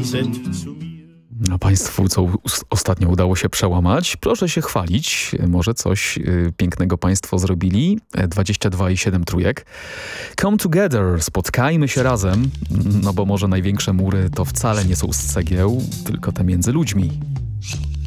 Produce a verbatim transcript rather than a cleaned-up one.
A Państwu, co ostatnio udało się przełamać? Proszę się chwalić. Może coś y, pięknego Państwo zrobili. dwadzieścia dwa i siedem trójek. Come together. Spotkajmy się razem. No bo może największe mury to wcale nie są z cegieł, tylko te między ludźmi.